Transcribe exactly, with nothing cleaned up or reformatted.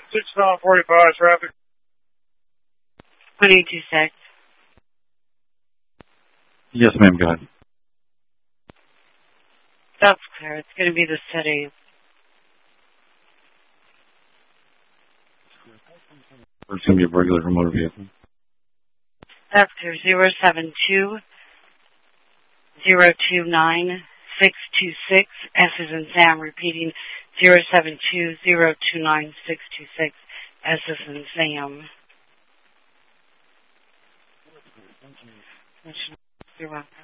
six nine forty-five traffic. one eight two six. Yes, ma'am, go ahead. That's clear. It's going to be the city. It's going to be a regular motor vehicle. That's clear. Zero seven two zero two nine six two six. S is in Sam. Repeating zero seven two zero two nine six two six. S is in Sam. You're welcome.